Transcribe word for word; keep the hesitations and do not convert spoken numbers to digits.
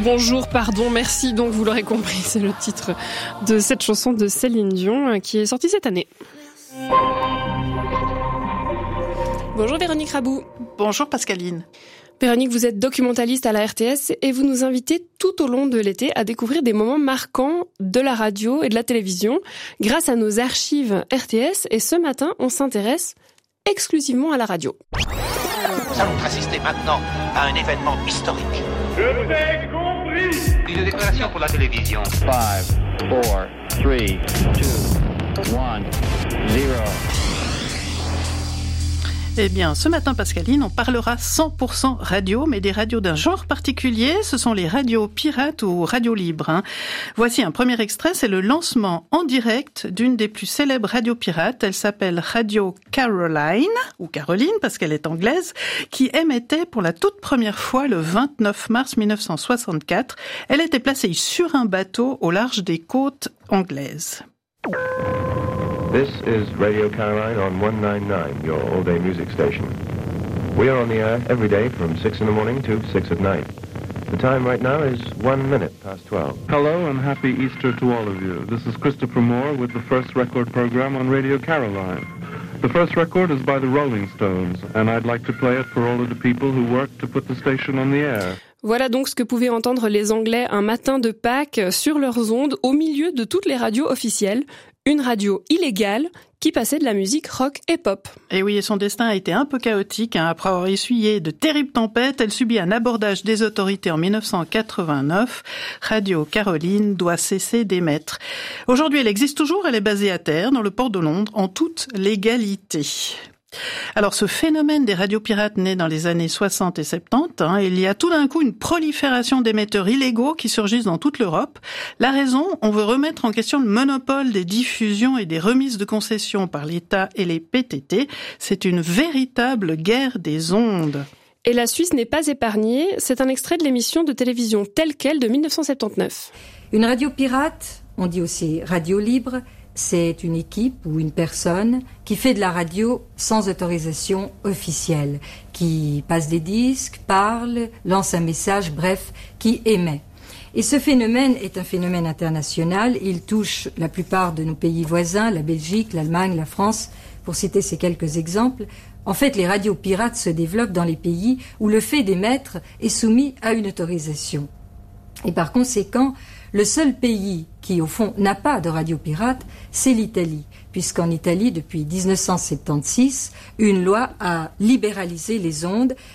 Bonjour, pardon, merci. Donc vous l'aurez compris, c'est le titre de cette chanson de Céline Dion qui est sortie cette année. Bonjour Véronique Rabou. Bonjour Pascaline. Véronique, vous êtes documentaliste à la R T S et vous nous invitez tout au long de l'été à découvrir des moments marquants de la radio et de la télévision grâce à nos archives R T S. Et ce matin, on s'intéresse exclusivement à la radio. Nous allons assister maintenant à un événement historique. Je t'ai compris. Une déclaration pour la télévision. five, four, three, two, one, zero. Eh bien, ce matin, Pascaline, on parlera cent pour cent radio, mais des radios d'un genre particulier. Ce sont les radios pirates ou radios libres. Hein. Voici un premier extrait, c'est le lancement en direct d'une des plus célèbres radios pirates. Elle s'appelle Radio Caroline, ou Caroline parce qu'elle est anglaise, qui émettait pour la toute première fois le vingt-neuf mars mille neuf cent soixante-quatre. Elle était placée sur un bateau au large des côtes anglaises. This is Radio Caroline on one ninety-nine, your all-day music station. We are on the air every day from six in the morning to six at night. The time right now is one minute past twelve. Hello and happy Easter to all of you. This is Christopher Moore with the first record program on Radio Caroline. The first record is by the Rolling Stones, and I'd like to play it for all of the people who worked to put the station on the air. Voilà donc ce que pouvaient entendre les Anglais un matin de Pâques sur leurs ondes au milieu de toutes les radios officielles. Une radio illégale qui passait de la musique rock et pop. Et oui, et son destin a été un peu chaotique. Hein. Après avoir essuyé de terribles tempêtes, elle subit un abordage des autorités en mille neuf cent quatre-vingt-neuf. Radio Caroline doit cesser d'émettre. Aujourd'hui, elle existe toujours, elle est basée à terre, dans le port de Londres, en toute légalité. Alors ce phénomène des radios pirates naît dans les années soixante et soixante-dix, hein, il y a tout d'un coup une prolifération d'émetteurs illégaux qui surgissent dans toute l'Europe. La raison, on veut remettre en question le monopole des diffusions et des remises de concessions par l'État et les P T T. C'est une véritable guerre des ondes. Et la Suisse n'est pas épargnée, c'est un extrait de l'émission de télévision Telle quelle de mille neuf cent soixante-dix-neuf. Une radio pirate, on dit aussi radio libre, c'est une équipe ou une personne qui fait de la radio sans autorisation officielle, qui passe des disques, parle, lance un message, bref, qui émet. Et ce phénomène est un phénomène international. Il touche la plupart de nos pays voisins, la Belgique, l'Allemagne, la France, pour citer ces quelques exemples. En fait, les radios pirates se développent dans les pays où le fait d'émettre est soumis à une autorisation. Et par conséquent, le seul pays qui, au fond, n'a pas de radio pirate, c'est l'Italie, puisqu'en Italie, depuis dix-neuf cent soixante-seize, une loi a libéralisé les ondes